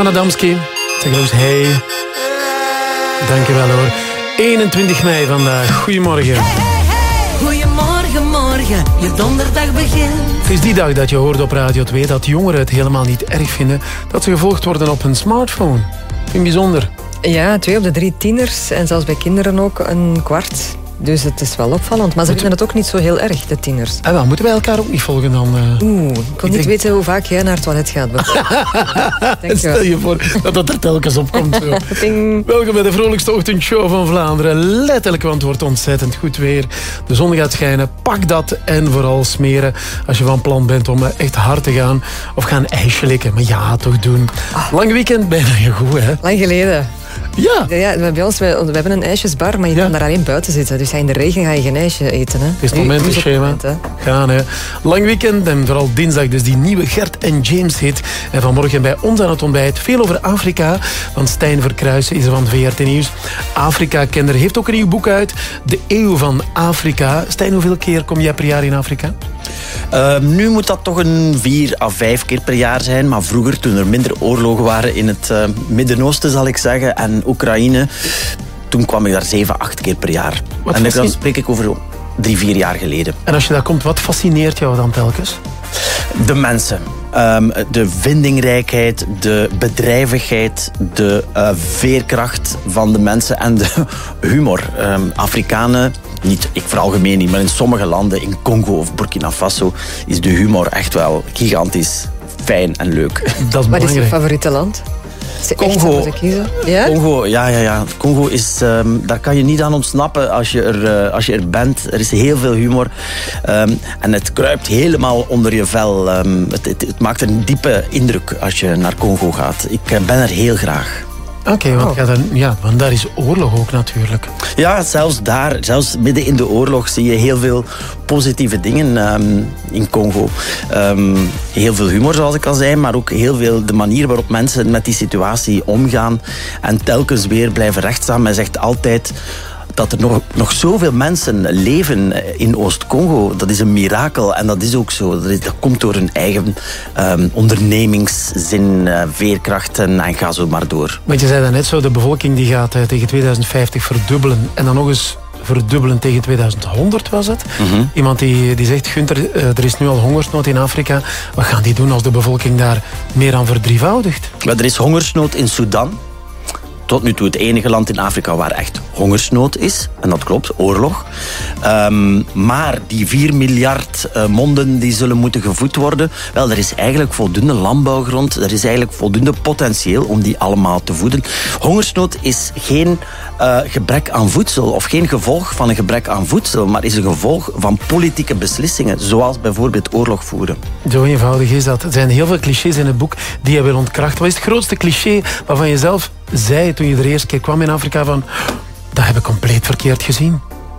Adamski, zeg eens hey. Dankjewel hoor. 21 mei vandaag. Goedemorgen. Goedemorgen, morgen, je donderdag begint. Het is die dag dat je hoort op Radio 2 dat jongeren het helemaal niet erg vinden dat ze gevolgd worden op hun smartphone. Vind je bijzonder? Ja, 2 op de 3 tieners en zelfs bij kinderen ook een kwart. Dus het is wel opvallend. Maar ze vinden het ook niet zo heel erg, de tieners. En wel, moeten wij elkaar ook niet volgen dan? Ik wil niet weten hoe vaak jij naar het toilet gaat. Stel je voor dat dat er telkens op komt. Zo. Welkom bij de vrolijkste ochtendshow van Vlaanderen. Letterlijk, want het wordt ontzettend goed weer. De zon gaat schijnen. Pak dat en vooral smeren als je van plan bent om echt hard te gaan. Of gaan ijsje likken. Maar ja, toch doen. Lang weekend, bijna je goed, hè? Lang geleden. Ja. Bij ons, we hebben een ijsjesbar, maar je kan daar alleen buiten zitten. Dus in de regen ga je geen ijsje eten. Hè. Het is het moment, het schema. Gaan, hè. Lang weekend en vooral dinsdag dus die nieuwe Gert en James hit. En vanmorgen bij ons aan het ontbijt veel over Afrika. Want Stijn Verkruijsen is er van VRT Nieuws. Afrika-kender heeft ook een nieuw boek uit. De Eeuw van Afrika. Stijn, hoeveel keer kom jij per jaar in Afrika? Nu moet dat toch een 4 à 5 keer per jaar zijn. Maar vroeger, toen er minder oorlogen waren in het Midden-Oosten, zal ik zeggen, en Oekraïne, toen kwam ik daar 7, 8 keer per jaar. En dan spreek ik over 3, 4 jaar geleden. En als je daar komt, wat fascineert jou dan telkens? De mensen. De vindingrijkheid, de bedrijvigheid, de veerkracht van de mensen en de humor. Afrikanen, niet, ik veralgemeen niet, maar in sommige landen, in Congo of Burkina Faso, is de humor echt wel gigantisch fijn en leuk. Dat is Wat is je favoriete land? Congo. Ja? Congo, ja. Congo is, daar kan je niet aan ontsnappen als je er bent. Er is heel veel humor. En het kruipt helemaal onder je vel. Het maakt een diepe indruk als je naar Congo gaat. Ik ben er heel graag. Oké, want daar is oorlog ook natuurlijk. Ja, zelfs midden in de oorlog zie je heel veel positieve dingen in Congo. Heel veel humor, zoals ik al zei, maar ook heel veel de manier waarop mensen met die situatie omgaan en telkens weer blijven rechtstaan. Men zegt altijd dat er nog zoveel mensen leven in Oost-Congo. Dat is een mirakel en dat is ook zo. Dat komt door hun eigen ondernemingszin, veerkrachten en ga zo maar door. Want je zei daarnet zo, de bevolking die gaat tegen 2050 verdubbelen en dan nog eens verdubbelen tegen 2100 was het. Mm-hmm. Iemand die zegt, Gunther, er is nu al hongersnood in Afrika. Wat gaan die doen als de bevolking daar meer dan verdrievoudigt? Maar er is hongersnood in Sudan. Tot nu toe het enige land in Afrika waar echt hongersnood is. En dat klopt, oorlog. Maar die 4 miljard monden die zullen moeten gevoed worden. Wel, er is eigenlijk voldoende landbouwgrond. Er is eigenlijk voldoende potentieel om die allemaal te voeden. Hongersnood is geen gebrek aan voedsel of geen gevolg van een gebrek aan voedsel, maar is een gevolg van politieke beslissingen, zoals bijvoorbeeld oorlog voeren. Zo eenvoudig is dat. Er zijn heel veel clichés in het boek die je wil ontkrachten. Wat is het grootste cliché waarvan je zelf zei toen je de eerste keer kwam in Afrika van, dat heb ik compleet verkeerd gezien?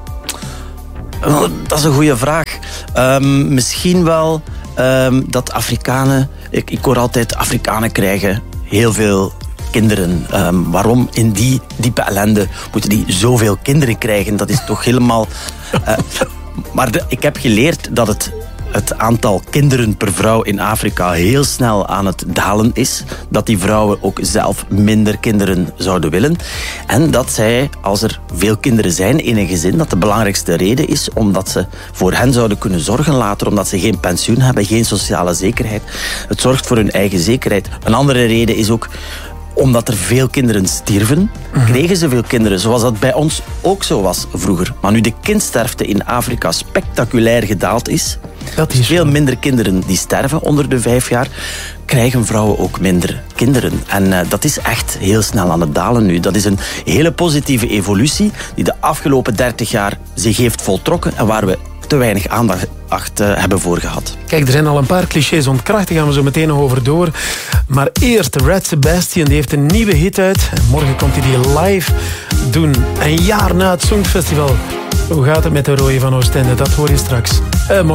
Dat is een goede vraag. Misschien wel dat Afrikanen, ik hoor altijd Afrikanen krijgen heel veel kinderen. Waarom in die diepe ellende moeten die zoveel kinderen krijgen? Dat is toch helemaal... Maar ik heb geleerd dat het aantal kinderen per vrouw in Afrika heel snel aan het dalen is. Dat die vrouwen ook zelf minder kinderen zouden willen. En dat zij, als er veel kinderen zijn in een gezin, dat de belangrijkste reden is omdat ze voor hen zouden kunnen zorgen later, omdat ze geen pensioen hebben, geen sociale zekerheid. Het zorgt voor hun eigen zekerheid. Een andere reden is ook omdat er veel kinderen stierven, kregen ze veel kinderen, zoals dat bij ons ook zo was vroeger. Maar nu de kindsterfte in Afrika spectaculair gedaald is, dat is veel minder kinderen die sterven onder de 5 jaar, krijgen vrouwen ook minder kinderen. En dat is echt heel snel aan het dalen nu. Dat is een hele positieve evolutie die de afgelopen 30 jaar zich heeft voltrokken en waar we te weinig aandacht hebben voor gehad. Kijk, er zijn al een paar clichés ontkracht, daar gaan we zo meteen nog over door. Maar eerst, Red Sebastian, die heeft een nieuwe hit uit. En morgen komt hij die live doen. Een jaar na het Songfestival. Hoe gaat het met de Rooie van Oostende? Dat hoor je straks.